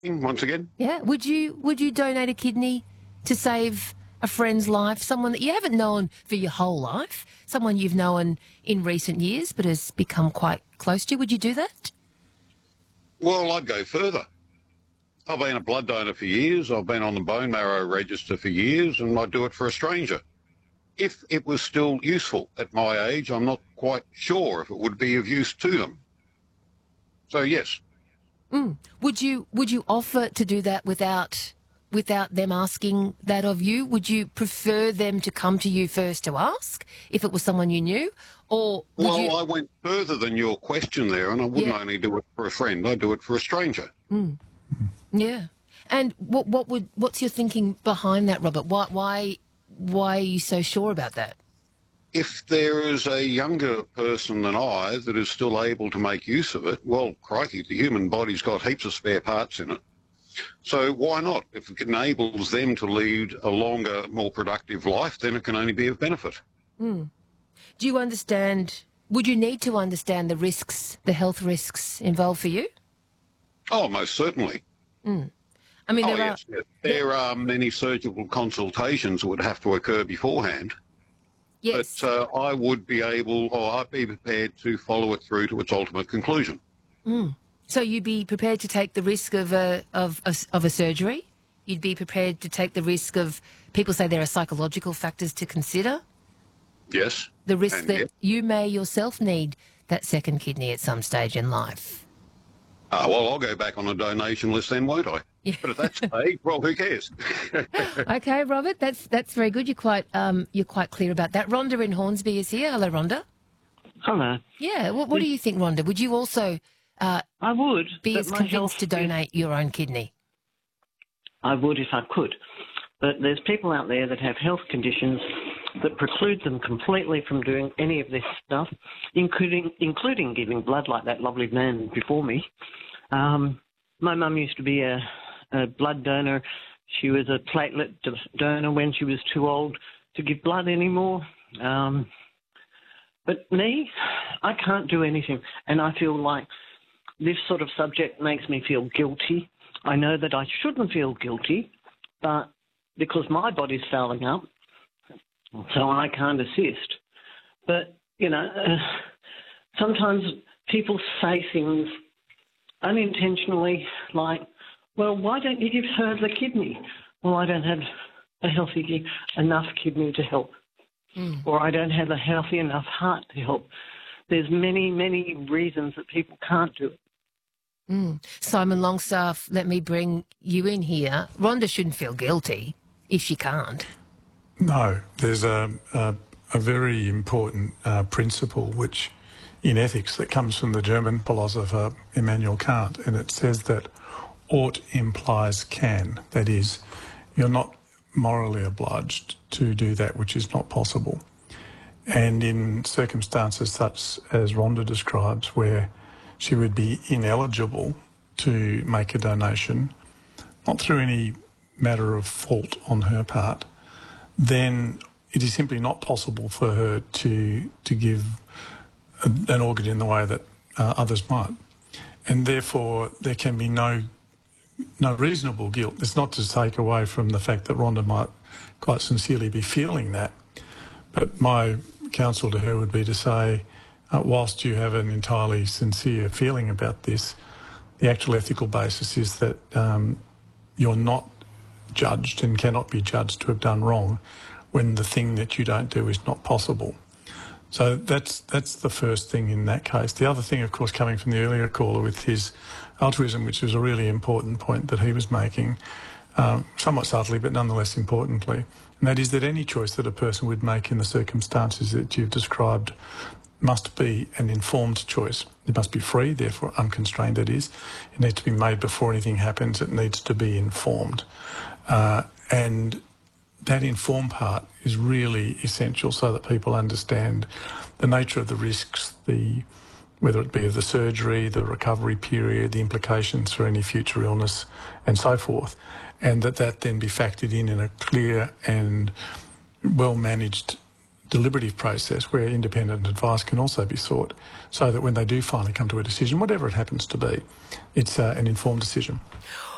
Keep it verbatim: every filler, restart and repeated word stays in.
once again. Yeah. Would you would you donate a kidney to save a friend's life, someone that you haven't known for your whole life, someone you've known in recent years but has become quite close to you? Would you do that? Well, I'd go further. I've been a blood donor for years. I've been on the bone marrow register for years, and I'd do it for a stranger. If it was still useful at my age, I'm not quite sure if it would be of use to them. So, yes. Mm. Would you would you offer to do that without without them asking that of you? Would you prefer them to come to you first to ask if it was someone you knew? Or would Well, you... I went further than your question there, and I wouldn't Yeah. only do it for a friend, I'd do it for a stranger. Mm. Yeah. And what what would what's your thinking behind that, Robert? Why why why are you so sure about that? If there is a younger person than I that is still able to make use of it, well, crikey, the human body's got heaps of spare parts in it. So why not? If it enables them to lead a longer, more productive life, then it can only be of benefit. Mm. Do you understand, would you need to understand the risks, the health risks involved for you? Oh, most certainly. Mm. I mean, Oh, there yes, are... yes. There are many surgical consultations that would have to occur beforehand. Yes. But uh, I would be able, or I'd be prepared to follow it through to its ultimate conclusion. Mm. So you'd be prepared to take the risk of a, of, of, of a surgery? You'd be prepared to take the risk of, people say there are psychological factors to consider? Yes. The risk and that yes. you may yourself need that second kidney at some stage in life? Uh, well, I'll go back on a donation list then, won't I? Yeah. But at that stage, well, who cares? Okay, Robert, that's that's very good. You're quite um, you're quite clear about that. Rhonda in Hornsby is here. Hello, Rhonda. Hello. Yeah. What, what do you think, Rhonda? Would you also uh, I would be but as my convinced health to is- donate your own kidney? I would if I could. But there's people out there that have health conditions that preclude them completely from doing any of this stuff, including including giving blood like that lovely man before me. Um, my mum used to be a, a blood donor. She was a platelet donor when she was too old to give blood anymore. Um, but me, I can't do anything. And I feel like this sort of subject makes me feel guilty. I know that I shouldn't feel guilty, but because my body's fouling up, so I can't assist. But, you know, uh, sometimes people say things unintentionally like, well, why don't you give her the kidney? Well, I don't have a healthy enough kidney to help. Mm. Or I don't have a healthy enough heart to help. There's many, many reasons that people can't do it. Mm. Simon Longstaff, let me bring you in here. Rhonda shouldn't feel guilty if she can't. No, there's a, a, a very important uh, principle which in ethics that comes from the German philosopher Immanuel Kant, and it says that ought implies can. That is, you're not morally obliged to do that which is not possible. And in circumstances such as Rhonda describes, where she would be ineligible to make a donation, not through any matter of fault on her part, then it is simply not possible for her to to give a, an organ in the way that uh, others might. And therefore, there can be no no reasonable guilt. It's not to take away from the fact that Rhonda might quite sincerely be feeling that. But my counsel to her would be to say, uh, whilst you have an entirely sincere feeling about this, the actual ethical basis is that um, you're not judged and cannot be judged to have done wrong when the thing that you don't do is not possible. So that's that's the first thing in that case. The other thing, of course, coming from the earlier caller with his altruism, which is a really important point that he was making, um, somewhat subtly but nonetheless importantly, and that is that any choice that a person would make in the circumstances that you've described must be an informed choice. It must be free, therefore unconstrained that is. It needs to be made before anything happens. It needs to be informed. Uh, and that informed part is really essential so that people understand the nature of the risks, the whether it be of the surgery, the recovery period, the implications for any future illness and so forth, and that that then be factored in in a clear and well-managed deliberative process where independent advice can also be sought so that when they do finally come to a decision, whatever it happens to be, it's uh, an informed decision.